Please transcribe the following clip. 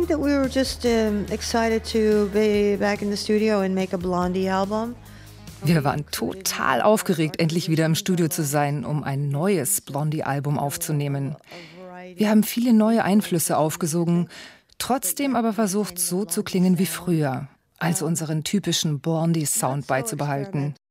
think that we were just excited to be back in the studio and make a Blondie album. Wir waren total aufgeregt, endlich wieder im Studio zu sein, um ein neues Blondie-Album aufzunehmen. Wir haben viele neue Einflüsse aufgesogen, trotzdem aber versucht, so zu klingen wie früher, also unseren typischen Blondie-Sound beizubehalten.